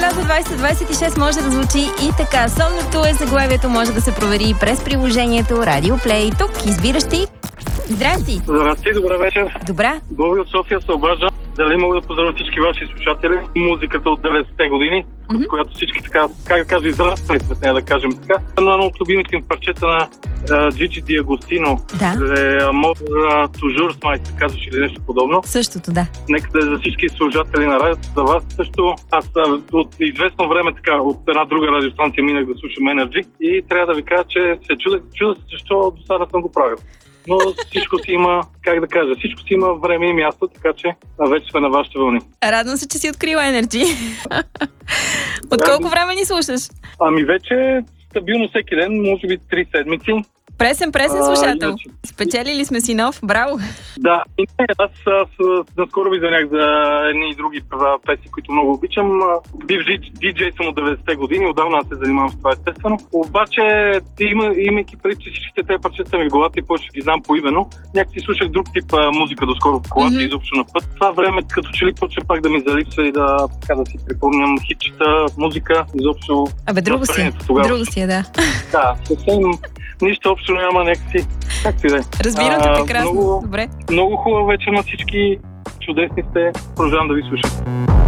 часа 20-26 може да звучи и така. Сонното е заглавието, може да се провери и през приложението Radio Play. Тук избираш ти. Здрасти! Здрасти, добър вечер. Добра. Боби от София се обажда. Дали мога да поздравя всички ваши слушатели? Музиката от 90-те години, от която всички така, как да кажа, израснали сме, да кажем така. Но едно от любимите им парчета на Джичи Ди Агостино. Да. Амор Тужур, май се казваш или нещо подобно. Същото, да. Нека да е за всички слушатели на радиото, за вас също. Аз от известно време така, от една друга радиостанция минах да слушам Energy и трябва да ви кажа, че се чудя защо до сега съм го правил. Но всичко си има, как да кажа, всичко си има време и място, така че вече сме на вашите вълни. Радвам се, че си открила Energy. От колко време ни слушаш? Ами вече стабилно всеки ден, може би 3 седмици. Пресен слушател. Спечелили сме си нов, браво! Да, и не, аз наскоро ви звънях за едни и други песни, които много обичам. Бив диджей съм от 90-те години, отдавна се занимавам с това естествено. Обаче, имайки преди, че всичките тези парчета ми в главата и повече ги знам поименно, някакси слушах друг тип музика доскоро в колата, изобщо на път. Това време като че ли почва пак да ми залипсва и да си припомням хитчета, музика, изобщо. Друго си е, да. Да, съвсем нищо общо няма някакси. Както и да е. Разбирам те прекрасно. Добре. Много хубава вечер на всички. Чудесни сте. Продължавам да ви слушам.